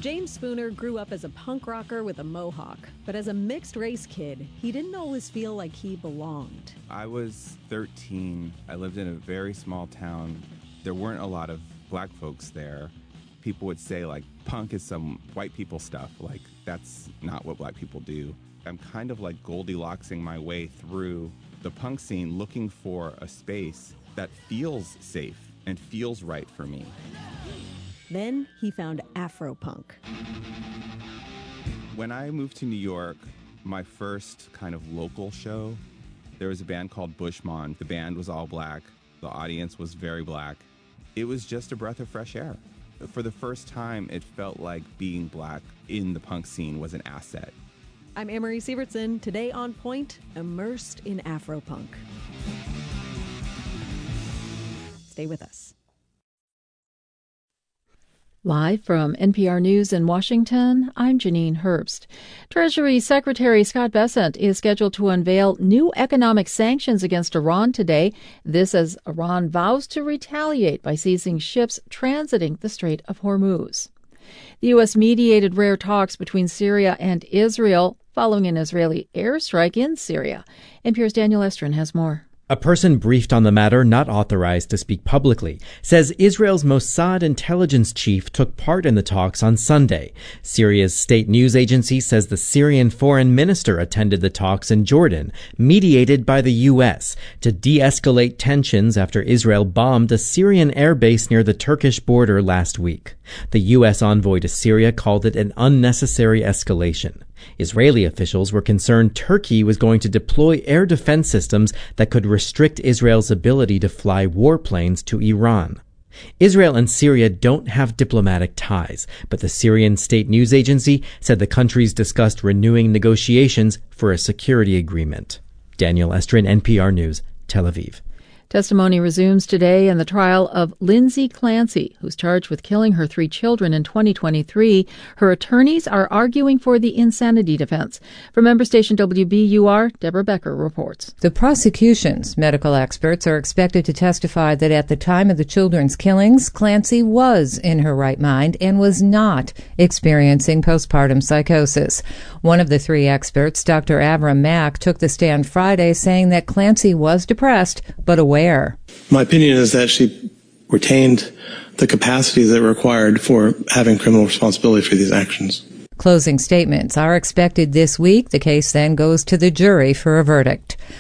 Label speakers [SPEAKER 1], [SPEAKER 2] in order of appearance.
[SPEAKER 1] James Spooner grew up as a punk rocker with a mohawk, but as a mixed-race kid, he didn't always feel like he belonged.
[SPEAKER 2] I was 13. I lived in a very small town. There weren't a lot of black folks there. People would say, like, punk is some white people stuff. Like, that's not what black people do. I'm kind of like Goldilocksing my way through the punk scene, looking for a space that feels safe and feels right for me.
[SPEAKER 1] Then he found Afropunk.
[SPEAKER 2] When I moved to New York, my first kind of local show, there was a band called Bushmon. The band was all black. The audience was very black. It was just a breath of fresh air. For the first time, it felt like being black in the punk scene was an asset.
[SPEAKER 1] I'm Anne-Marie Sievertson. Today on Point, immersed in Afropunk. Stay with us.
[SPEAKER 3] Live from NPR News in Washington, I'm Janine Herbst. Treasury Secretary Scott Bessent is scheduled to unveil new economic sanctions against Iran today. This as Iran vows to retaliate by seizing ships transiting the Strait of Hormuz. The U.S. mediated rare talks between Syria and Israel following an Israeli airstrike in Syria. NPR's Daniel Estrin has more.
[SPEAKER 4] A person briefed on the matter, not authorized to speak publicly, says Israel's Mossad intelligence chief took part in the talks on Sunday. Syria's state news agency says the Syrian foreign minister attended the talks in Jordan, mediated by the U.S., to de-escalate tensions after Israel bombed a Syrian airbase near the Turkish border last week. The U.S. envoy to Syria called it an unnecessary escalation. Israeli officials were concerned Turkey was going to deploy air defense systems that could restrict Israel's ability to fly warplanes to Iran. Israel and Syria don't have diplomatic ties, but the Syrian state news agency said the countries discussed renewing negotiations for a security agreement. Daniel Estrin, NPR News, Tel Aviv.
[SPEAKER 3] Testimony resumes today in the trial of Lindsay Clancy, who's charged with killing her 3 children in 2023. Her attorneys are arguing for the insanity defense. From member station WBUR, Deborah Becker reports.
[SPEAKER 5] The prosecution's medical experts are expected to testify that at the time of the children's killings, Clancy was in her right mind and was not experiencing postpartum psychosis. One of the 3 experts, Dr. Avram Mack, took the stand Friday saying that Clancy was depressed but aware.
[SPEAKER 6] My opinion is that she retained the capacity that required for having criminal responsibility for these actions.
[SPEAKER 5] Closing statements are expected this week. The case then goes to the jury for a verdict.